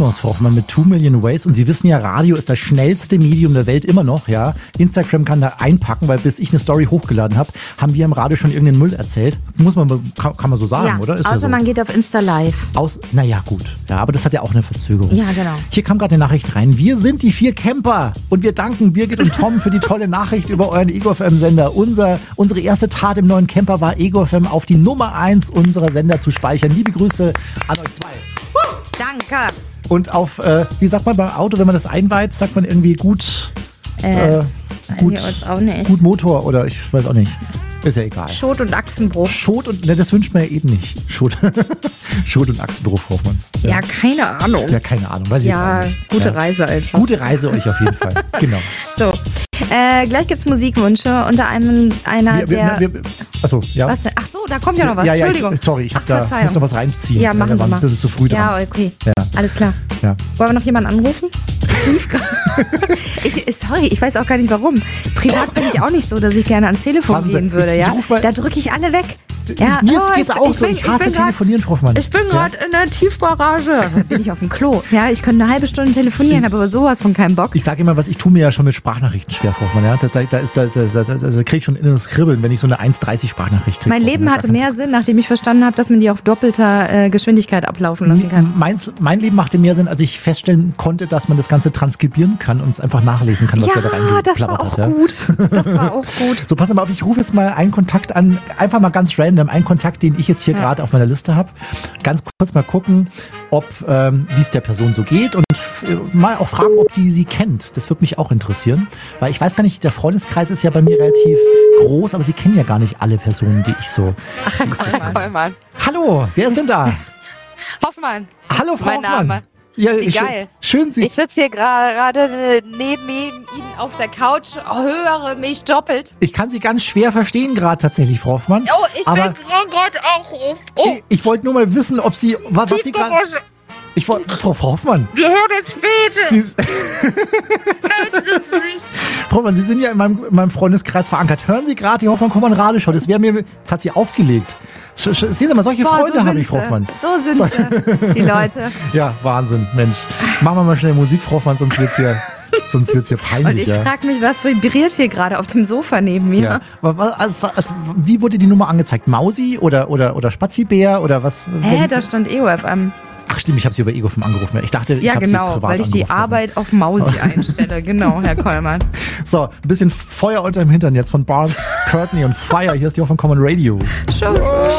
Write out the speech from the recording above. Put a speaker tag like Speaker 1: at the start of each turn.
Speaker 1: Algorithmus, Frau Hoffmann, mit 2 Million Ways. Und Sie wissen ja, Radio ist das schnellste Medium der Welt immer noch, ja. Instagram kann da einpacken, weil bis ich eine Story hochgeladen habe, haben wir im Radio schon irgendeinen Müll erzählt. Kann man so sagen, oder? Ist
Speaker 2: außer
Speaker 1: ja so.
Speaker 2: Man geht auf Insta Live.
Speaker 1: Naja, gut. Ja, aber das hat ja auch eine Verzögerung.
Speaker 2: Ja, genau.
Speaker 1: Hier kam gerade eine Nachricht rein. Wir sind die 4 Camper und wir danken Birgit und Tom für die tolle Nachricht über euren Ego FM-Sender. Unsere erste Tat im neuen Camper war, Ego FM auf die Nummer 1 unserer Sender zu speichern. Liebe Grüße an euch 2.
Speaker 2: Danke.
Speaker 1: Und auf, wie sagt man beim Auto, wenn man das einweiht, sagt man irgendwie gut Motor oder ich weiß auch nicht. Ist ja egal.
Speaker 2: Schot- und Achsenbruch.
Speaker 1: Das wünscht man ja eben nicht. Schot und Achsenbruch, Hoffmann.
Speaker 2: Ja, keine Ahnung.
Speaker 1: Ja, keine Ahnung, weiß ich jetzt auch nicht.
Speaker 2: Gute Reise einfach.
Speaker 1: Gute Reise euch auf jeden Fall. Genau.
Speaker 2: So, gleich gibt's Musikwünsche. Unter einem
Speaker 1: Achso, ja.
Speaker 2: Was denn? Ach so, da kommt ja noch was. Entschuldigung.
Speaker 1: Ich muss noch was reinziehen.
Speaker 2: Ja, machen
Speaker 1: wir waren
Speaker 2: Sie mal.
Speaker 1: ein bisschen zu früh dran.
Speaker 2: Ja, okay.
Speaker 1: Ja.
Speaker 2: Alles klar.
Speaker 1: Ja.
Speaker 2: Wollen wir noch jemanden anrufen? Ich weiß auch gar nicht warum. Privat bin ich auch nicht so, dass ich gerne ans Telefon gehen würde. Da drücke ich alle weg. Ja,
Speaker 1: mir geht's auch so. Ich hasse telefonieren, Frau Hoffmann.
Speaker 2: Ich bin gerade in der Tiefgarage. Bin ich auf dem Klo. Ja, ich könnte eine halbe Stunde telefonieren, habe aber sowas von keinen Bock.
Speaker 1: Ich sage immer, ich tue mir ja schon mit Sprachnachrichten schwer, Frau Hoffmann. Ja? Da kriege ich schon inneres Kribbeln, wenn ich so eine 1,30 Sprachnachricht kriege.
Speaker 2: Mein Leben hatte mehr Sinn, nachdem ich verstanden habe, dass man die auf doppelter Geschwindigkeit ablaufen lassen kann.
Speaker 1: Mein Leben machte mehr Sinn, als ich feststellen konnte, dass man das Ganze transkribieren kann und es einfach nachlesen kann, was da reingeplappert hat.
Speaker 2: Das war auch gut.
Speaker 1: So, pass mal auf, ich rufe jetzt mal einen Kontakt an, einfach mal ganz random, einen Kontakt, den ich jetzt hier gerade auf meiner Liste habe. Ganz kurz mal gucken, wie es der Person so geht und mal auch fragen, ob die sie kennt. Das würde mich auch interessieren, weil ich weiß gar nicht, der Freundeskreis ist ja bei mir relativ groß, aber sie kennen ja gar nicht alle Personen, die ich so...
Speaker 3: Ach, Herr Kollmann.
Speaker 1: Hallo, wer ist denn da?
Speaker 3: Hoffmann.
Speaker 1: Hallo, Frau
Speaker 3: mein
Speaker 1: Hoffmann.
Speaker 3: Name.
Speaker 1: Ja,
Speaker 3: Wie geil.
Speaker 1: Schön, Sie...
Speaker 3: Ich sitze hier gerade neben Ihnen auf der Couch, höre mich doppelt.
Speaker 1: Ich kann Sie ganz schwer verstehen gerade tatsächlich, Frau Hoffmann.
Speaker 3: Oh, ich bin gerade auch. Oh.
Speaker 1: Ich wollte nur mal wissen, ob Sie... Was Sie gerade... Frau Hoffmann.
Speaker 3: Wir hören uns später.
Speaker 1: Frau Hoffmann, Sie sind ja in meinem Freundeskreis verankert. Hören Sie gerade die Hoffmann-Kommand-Radioshow? Das wäre mir... Jetzt hat sie aufgelegt. Sehen Sie mal, solche Freunde habe ich, Frau Hoffmann.
Speaker 2: So sind sie, die Leute.
Speaker 1: Ja, Wahnsinn, Mensch. Machen wir mal schnell Musik, Frau Hoffmann, sonst wird's hier peinlich.
Speaker 2: Und ich frage mich, was vibriert hier gerade auf dem Sofa neben mir?
Speaker 1: Ja. Wie wurde die Nummer angezeigt? Mausi oder Spazibär oder was?
Speaker 2: Da stand Ego FM.
Speaker 1: Ach stimmt, ich habe Sie über Ego FM angerufen. Ich dachte, ich habe Sie privat
Speaker 2: weil ich die Arbeit auf Mausi einstelle. Genau, Herr Kollmann.
Speaker 1: So, ein bisschen Feuer unter dem Hintern jetzt von Barnes, Courtney und Fire. Hier ist die Hoffmann Common Radio.
Speaker 2: Schon.